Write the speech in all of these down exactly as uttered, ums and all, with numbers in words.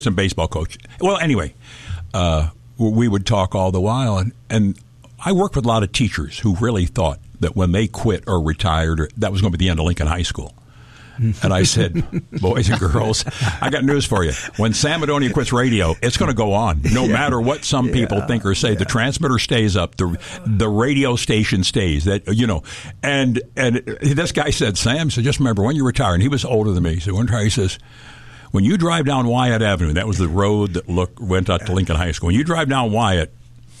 some baseball coach. Well, anyway, uh, we would talk all the while, and, and I worked with a lot of teachers who really thought that when they quit or retired, or, that was going to be the end of Lincoln High School. And I said, boys and girls, I got news for you. When Sam Madonia quits radio, it's going to go on, no yeah. matter what some yeah. people think or say. Yeah. The transmitter stays up, the the radio station stays. That you know, and and this guy said, Sam, so just remember when you retire, and he was older than me. So one time he says, when you drive down Wyatt Avenue, that was the road that look went out to Lincoln High School. When you drive down Wyatt,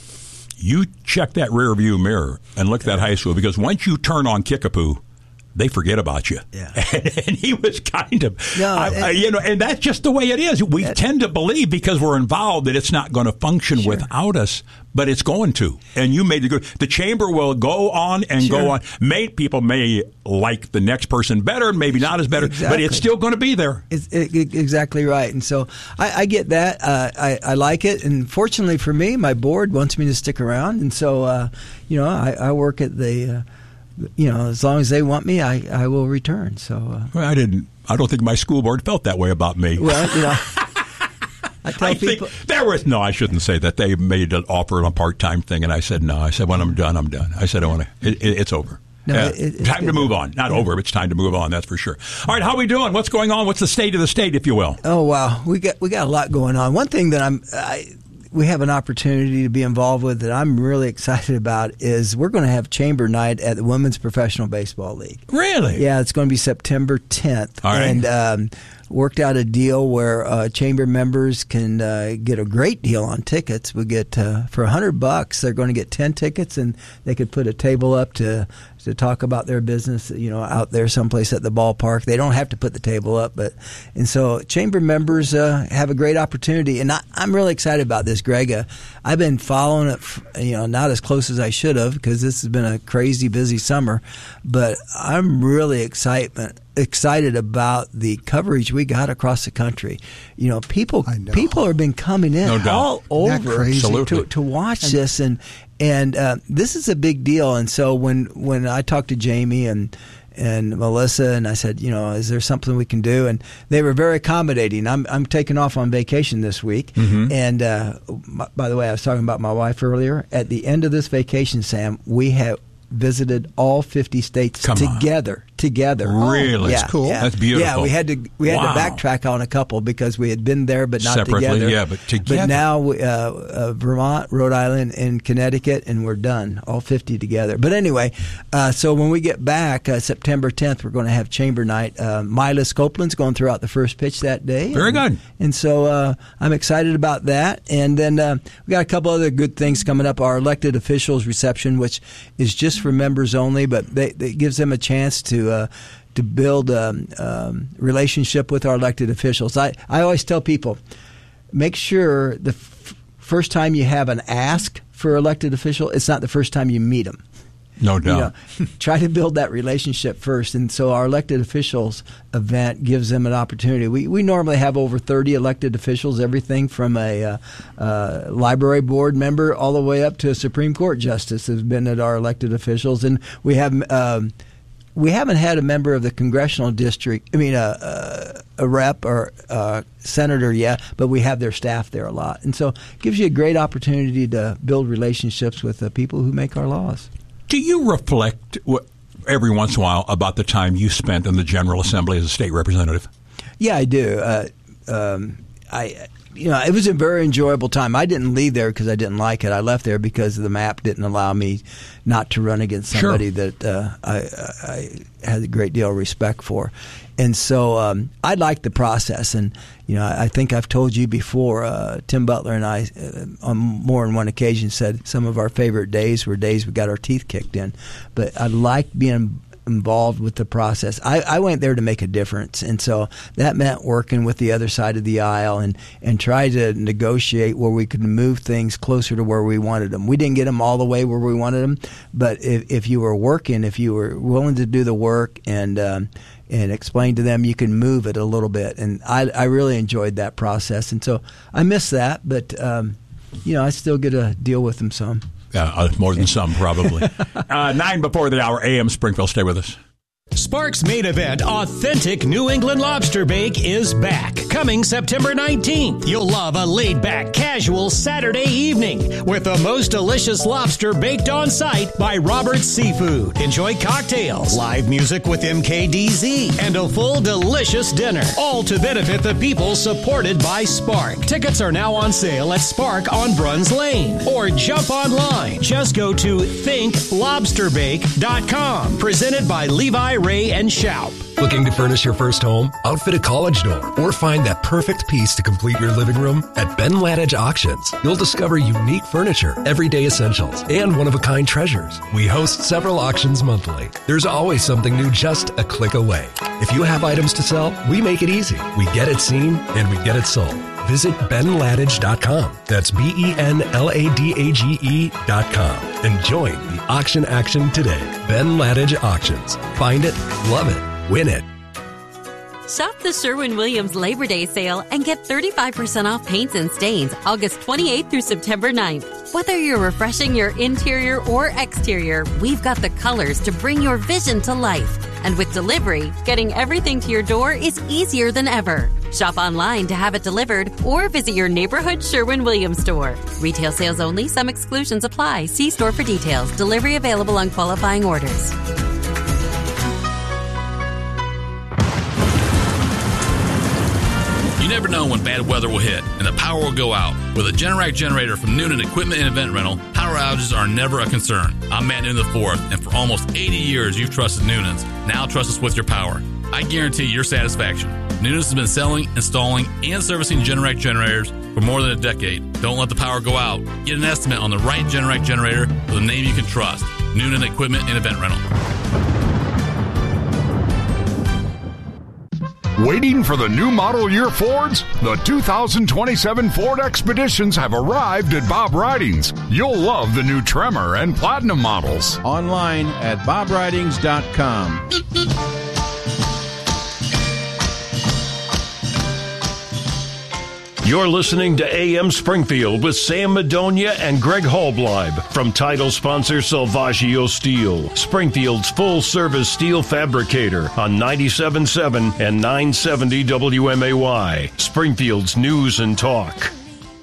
you check that rear view mirror and look at that high school, because once you turn on Kickapoo, they forget about you. Yeah. And he was kind of, no, I, and, I, you know, and that's just the way it is. We that, tend to believe because we're involved that it's not going to function sure. without us, but it's going to. And you made the good. The chamber will go on and sure. go on. May, people may like the next person better, maybe not as better, exactly. but it's still going to be there. It's it, it, exactly right. And so I, I get that. Uh, I, I like it. And fortunately for me, my board wants me to stick around. And so, uh, you know, I, I work at the... Uh, You know, as long as they want me, I, I will return. So uh, well, I didn't. I don't think my school board felt that way about me. Well, you know, I tell I people think there was no. I shouldn't say that. They made an offer on a part-time thing, and I said no. I said when I'm done, I'm done. I said I want to. It, it, it's over. No, yeah. it, it's time good. to move on. Not yeah. over, but it's time to move on. That's for sure. All right, how are we doing? What's going on? What's the state of the state, if you will? Oh wow, we got we got a lot going on. One thing that I'm. I, we have an opportunity to be involved with that I'm really excited about is we're going to have chamber night at the Women's Professional Baseball League. Really? Yeah, it's going to be September tenth. All right. And um, worked out a deal where uh, chamber members can uh, get a great deal on tickets. We get uh, for a hundred bucks. They're going to get ten tickets, and they could put a table up to to talk about their business. You know, out there someplace at the ballpark. They don't have to put the table up, but and so chamber members uh, have a great opportunity, and I, I'm really excited about this, Greg. Uh, I've been following it, you know, not as close as I should have because this has been a crazy busy summer, but I'm really excitement. excited about the coverage we got across the country. You know, people know. people have been coming in No doubt. all over Absolutely. to, to watch and, this, and and uh, this is a big deal. And so when when I talked to Jamie and and Melissa, and I said, you know, is there something we can do? And they were very accommodating. I'm I'm taking off on vacation this week, mm-hmm. and uh, my, by the way, I was talking about my wife earlier. At the end of this vacation, Sam, we have visited all fifty states Come together. On. Together, really? yeah, That's cool. Yeah. That's beautiful. Yeah, we had to we had wow. to backtrack on a couple because we had been there but not Separately, together. yeah, but together. But now we, uh, uh, Vermont, Rhode Island, and Connecticut, and we're done, all fifty together. But anyway, uh, so when we get back uh, September tenth, we're going to have chamber night. Uh, Milas Copeland's going throughout the first pitch that day. Very and, good. And so uh, I'm excited about that. And then uh, we got a couple other good things coming up. Our elected officials reception, which is just for members only, but they, it gives them a chance to. Uh, to build a um, um, relationship with our elected officials. I, I always tell people, make sure the f- first time you have an ask for elected official, it's not the first time you meet them. No doubt. You know, try to build that relationship first. And so our elected officials event gives them an opportunity. We we normally have over thirty elected officials, everything from a uh, uh, library board member all the way up to a Supreme Court justice has been at our elected officials. And we have... Um, We haven't had a member of the congressional district, I mean, a, a, a rep or a senator yet, but we have their staff there a lot. And so it gives you a great opportunity to build relationships with the people who make our laws. Do you reflect every once in a while about the time you spent in the General Assembly as a state representative? Yeah, I do. Uh, um, I... You know, it was a very enjoyable time. I didn't leave there because I didn't like it. I left there because the map didn't allow me not to run against somebody sure. that uh, I, I had a great deal of respect for. And so um, I liked the process. And, you know, I think I've told you before, uh, Tim Butler and I, uh, on more than one occasion, said some of our favorite days were days we got our teeth kicked in. But I liked being involved with the process. I, I went there to make a difference, and so that meant working with the other side of the aisle and, and try to negotiate where we could move things closer to where we wanted them. We didn't get them all the way where we wanted them, but if, if you were working, if you were willing to do the work and um, and explain to them, you can move it a little bit. And I, I really enjoyed that process, and so I miss that, but um, you know, I still get to deal with them some. Uh, more than some, probably. uh, nine before the hour, A M Springfield. Stay with us. Spark's main event, Authentic New England Lobster Bake, is back. Coming September nineteenth. You'll love a laid-back, casual Saturday evening with the most delicious lobster baked on site by Robert's Seafood. Enjoy cocktails, live music with M K D Z, and a full delicious dinner. All to benefit the people supported by Spark. Tickets are now on sale at Spark on Bruns Lane. Or jump online. Just go to think lobster bake dot com. Presented by Levi, Ray, and Shoup. Looking to furnish your first home? Outfit a college dorm or find that perfect piece to complete your living room? At Ben Ladage Auctions, you'll discover unique furniture, everyday essentials, and one-of-a-kind treasures. We host several auctions monthly. There's always something new just a click away. If you have items to sell, we make it easy. We get it seen and we get it sold. Visit ben ladage dot com. That's B E N L A D A G E dot com. And join the auction action today. Ben Ladage Auctions. Find it, love it, win it. Shop the Sherwin-Williams Labor Day sale and get thirty-five percent off paints and stains August twenty-eighth through September ninth. Whether you're refreshing your interior or exterior, we've got the colors to bring your vision to life. And with delivery, getting everything to your door is easier than ever. Shop online to have it delivered or visit your neighborhood Sherwin-Williams store. Retail sales only. Some exclusions apply. See store for details. Delivery available on qualifying orders. You never know when bad weather will hit and the power will go out. With a Generac generator from Noonan Equipment and Event Rental, power outages are never a concern. I'm Matt Noonan the fourth, and for almost eighty years you've trusted Noonan's. Now trust us with your power. I guarantee your satisfaction. Noonan's has been selling, installing, and servicing Generac generators for more than a decade. Don't let the power go out. Get an estimate on the right Generac generator with a name you can trust. Noonan Equipment and Event Rental. Waiting for the new model year Fords? The two thousand twenty-seven Ford Expeditions have arrived at Bob Ridings. You'll love the new Tremor and Platinum models. Online at bob ridings dot com. You're listening to A M Springfield with Sam Madonia and Greg Hallbleib from title sponsor Salvaggio Steel, Springfield's full-service steel fabricator on ninety-seven point seven and nine seventy W M A Y, Springfield's News and Talk.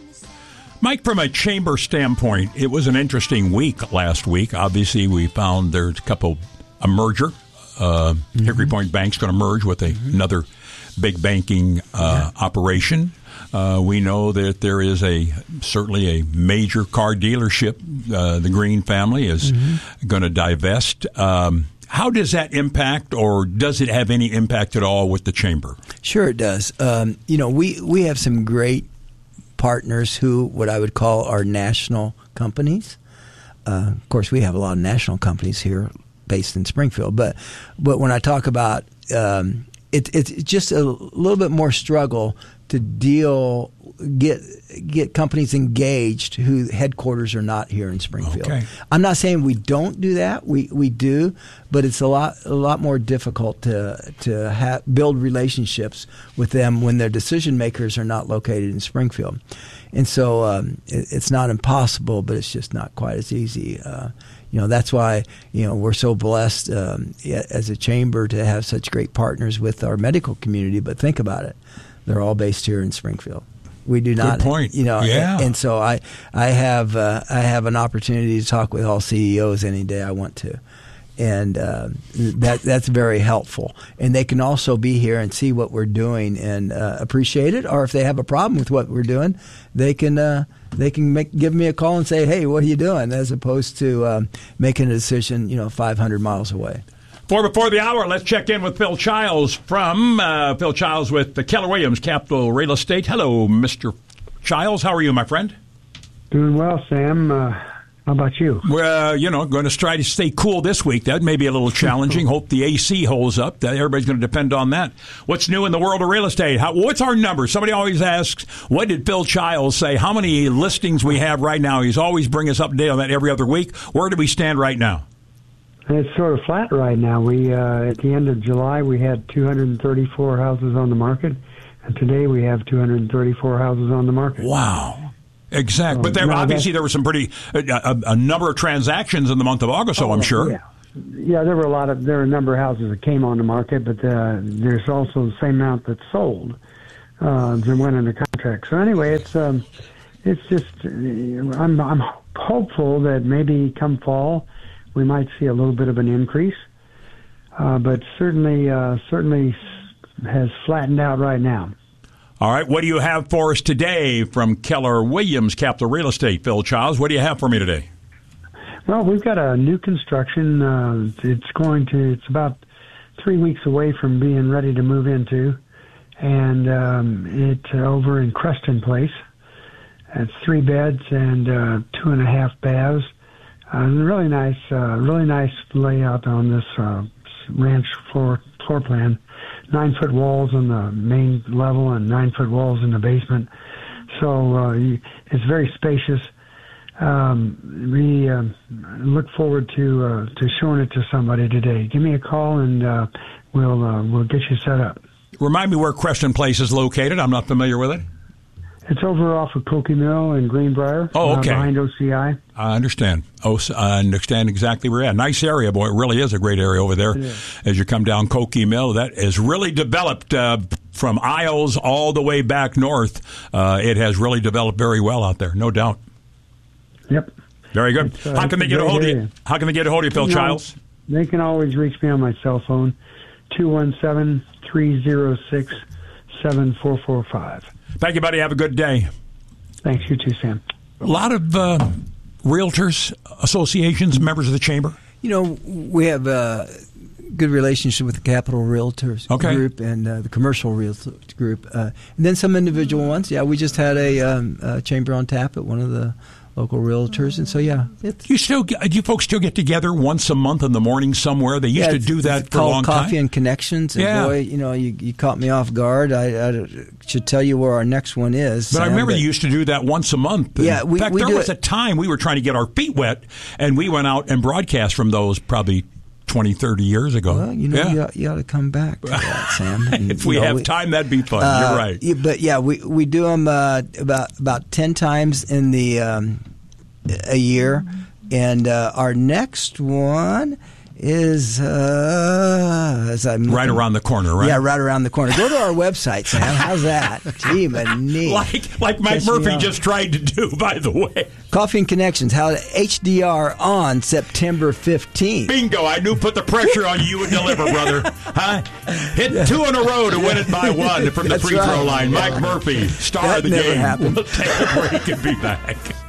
Mike, from a chamber standpoint, it was an interesting week last week. Obviously, we found there's a couple, a merger. Uh, mm-hmm. Hickory Point Bank's going to merge with a, mm-hmm. another big banking uh, yeah. operation. Uh, we know that there is a certainly a major car dealership. Uh, the Green family is mm-hmm. going to divest. Um, how does that impact, or does it have any impact at all with the chamber? Sure, it does. Um, you know, we, we have some great partners who, what I would call, are national companies. Uh, of course, we have a lot of national companies here based in Springfield. But but when I talk about um, it, it's just a little bit more struggle to deal, get get companies engaged whose headquarters are not here in Springfield. Okay. I'm not saying we don't do that. We we do, but it's a lot a lot more difficult to to ha- build relationships with them when their decision makers are not located in Springfield. And so um, it, it's not impossible, but it's just not quite as easy. Uh, you know, that's why, you know, we're so blessed um, as a chamber to have such great partners with our medical community. But think about it. They're all based here in Springfield. We do not. Good point. You know, yeah. and, and so I, I have, uh, I have an opportunity to talk with all C E Os any day I want to, and uh, that that's very helpful. And they can also be here and see what we're doing and uh, appreciate it. Or if they have a problem with what we're doing, they can uh, they can make, give me a call and say, "Hey, what are you doing?" As opposed to um, making a decision, you know, five hundred miles away. For before the hour, let's check in with Phil Childs from uh, Phil Childs with the Keller Williams Capital Real Estate. Hello, Mister Childs. How are you, my friend? Doing well, Sam. Uh, how about you? Well, you know, going to try to stay cool this week. That may be a little challenging. Hope the A C holds up. That everybody's going to depend on that. What's new in the world of real estate? How, what's our number? Somebody always asks, what did Phil Childs say? How many listings we have right now? He's always bringing us up to date on that every other week. Where do we stand right now? It's sort of flat right now. We uh, at the end of July, we had two hundred thirty-four houses on the market, and today we have two hundred thirty-four houses on the market. Wow. Exactly. So, but there, no, obviously there were some pretty, a, a, a number of transactions in the month of August, so oh, I'm sure. Yeah. yeah, there were a lot of there were a number of houses that came on the market, but uh, there's also the same amount that sold uh, that went under contract. So anyway, it's um, it's just uh, I'm I'm hopeful that maybe come fall we might see a little bit of an increase, uh, but certainly uh, certainly has flattened out right now. All right, what do you have for us today from Keller Williams Capital Real Estate? Phil Childs, what do you have for me today? Well, we've got a new construction. Uh, it's going to. It's about three weeks away from being ready to move into, and um, it's over in Creston Place. It's three beds and uh, two and a half baths. Uh, really nice, uh, really nice layout on this uh, ranch floor floor plan. Nine foot walls on the main level and nine foot walls in the basement. So uh, it's very spacious. Um, we uh, look forward to uh, to showing it to somebody today. Give me a call and uh, we'll uh, we'll get you set up. Remind me where Creston Place is located. I'm not familiar with it. It's over off of Cokie Mill in Greenbrier. Oh, okay. Uh, behind O C I. I understand. Oh, I understand exactly where you're at. Nice area, boy. It really is a great area over there. As you come down Cokie Mill, that is really developed uh, from Isles all the way back north. Uh, it has really developed very well out there, no doubt. Yep. Very good. Uh, How can they get a hold of you? How can they get a hold of you, Phil you know, Childs? They can always reach me on my cell phone, two one seven, three zero six, seven four four five. Thank you, buddy. Have a good day. Thanks. You too, Sam. A lot of uh, realtors, associations, members of the chamber? You know, we have a good relationship with the Capital Realtors okay. Group and uh, the Commercial Realtors Group. Uh, and then some individual ones. Yeah, we just had a, um, a chamber on tap at one of the local realtors, and so yeah, you still do you folks still get together once a month in the morning somewhere? They used yeah, to do that it's for a long Coffee time. Coffee and Connections. And yeah, boy, you know, you, you caught me off guard. I, I should tell you where our next one is. But Sam, I remember but, you used to do that once a month. Yeah, we, in fact, we there do was it. a time we were trying to get our feet wet, and we went out and broadcast from those probably twenty, thirty years ago. Well, you know, yeah. you, ought, you ought to come back to that, Sam. And, if we you know, have we, time, that'd be fun. Uh, You're right. Yeah, but yeah, we we do them uh, about about ten times in the. Um, a year, and uh, our next one is uh, as I'm right looking, around the corner, right? Yeah, right around the corner. Go to our website, Sam. How's that? Gee, man, like like Mike Murphy just tried to do, by the way. Coffee and Connections, how H D R on September fifteenth. Bingo! I knew put the pressure on you. You would deliver, brother. Huh? Hit two in a row to win it by one from the That's free throw right. line. Mike Murphy, star that of the never game. Happened. We'll take a break and be back.